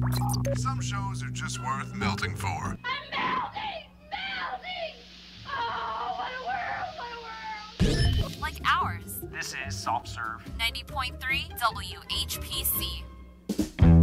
Some shows are just worth melting for. I'm melting! Melting! Oh, what a world! What a world! Like ours. This is Soft Serve. 90.3 WHPC.